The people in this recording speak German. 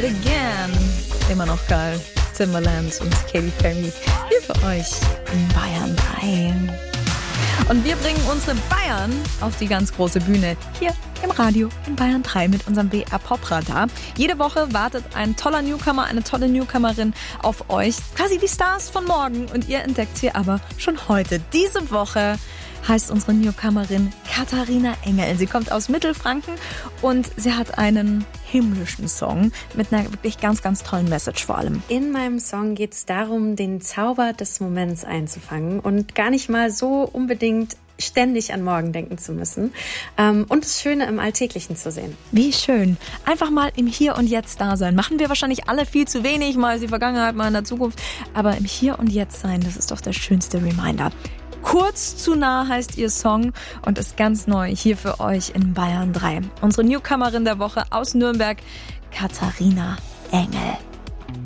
It Again. Immer noch geil. Timbaland und Katy Perry hier für euch in Bayern 3. Und wir bringen unsere Bayern auf die ganz große Bühne hier im Radio in Bayern 3 mit unserem BR Pop Radar. Jede Woche wartet ein toller Newcomer, eine tolle Newcomerin auf euch. Quasi die Stars von morgen. Und ihr entdeckt sie aber schon heute. Diese Woche heißt unsere Newcomerin Katharina Engel. Sie kommt aus Mittelfranken und sie hat einen himmlischen Song mit einer wirklich ganz, ganz tollen Message vor allem. In meinem Song geht es darum, den Zauber des Moments einzufangen und gar nicht mal so unbedingt ständig an morgen denken zu müssen und das Schöne im Alltäglichen zu sehen. Wie schön. Einfach mal im Hier und Jetzt da sein. Machen wir wahrscheinlich alle viel zu wenig, mal ist die Vergangenheit, mal in der Zukunft. Aber im Hier und Jetzt sein, das ist doch der schönste Reminder. Kurz zu nah heißt ihr Song und ist ganz neu hier für euch in Bayern 3. Unsere Newcomerin der Woche aus Nürnberg, Katharina Engel.